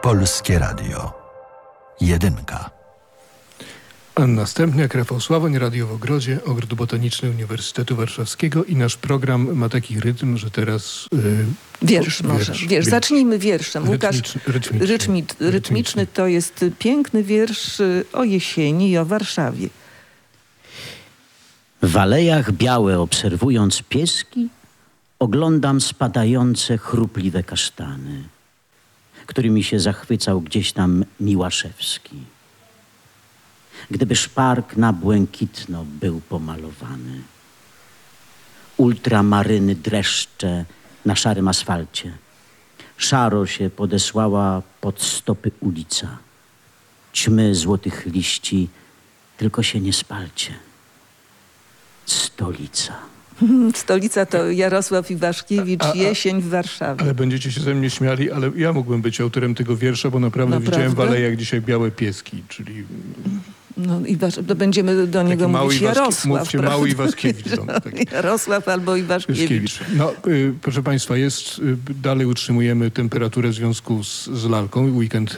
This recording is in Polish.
Polskie Radio. Jedynka. A następnie Rafał Sławoń, Radio w Ogrodzie, Ogród Botaniczny Uniwersytetu Warszawskiego i nasz program ma taki rytm, że teraz... Wiersz. Zacznijmy wierszem. Łukasz, rytmiczny to jest piękny wiersz o jesieni i o Warszawie. W alejach białe obserwując pieski, oglądam spadające chrupliwe kasztany, którymi się zachwycał gdzieś tam Miłaszewski. Gdyby szparg na błękitno był pomalowany. Ultramaryny dreszcze na szarym asfalcie. Szaro się podesłała pod stopy ulica. Ćmy złotych liści, tylko się nie spalcie. Stolica. Stolica to Jarosław Iwaszkiewicz, Jesień w Warszawie. Ale będziecie się ze mnie śmiali, ale ja mógłbym być autorem tego wiersza, bo naprawdę widziałem w alejach dzisiaj białe pieski, czyli... No i będziemy do niego mówić Jarosław. Mówcie mały Iwaszkiewicz. Jarosław albo Iwaszkiewicz. No, proszę Państwa, dalej utrzymujemy temperaturę w związku z lalką. Weekend